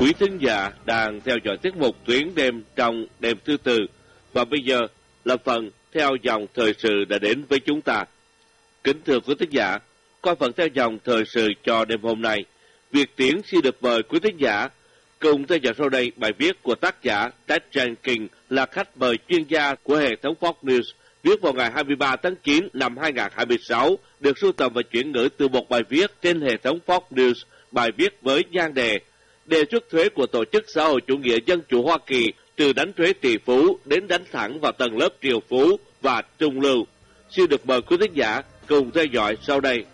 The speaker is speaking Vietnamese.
Quý thính giả đang theo dõi tiết mục Tuyến đêm trong đêm thứ tư, và bây giờ là phần theo dòng thời sự đã đến với chúng ta. Kính thưa quý thính giả, qua phần theo dòng thời sự cho đêm hôm nay, Việt Tiến xin được mời quý thính giả cùng theo dõi sau đây bài viết của tác giả Ted Jenkins, là khách mời chuyên gia của hệ thống Fox News, viết vào ngày 23 tháng 9 năm 2026, được sưu tầm và chuyển ngữ từ một bài viết trên hệ thống Fox News. Bài viết với nhan đề đề xuất thuế của Tổ chức Xã hội Chủ nghĩa Dân chủ Hoa Kỳ, từ đánh thuế tỷ phú đến đánh thẳng vào tầng lớp triệu phú và trung lưu. Xin được mời quý thính giả cùng theo dõi sau đây.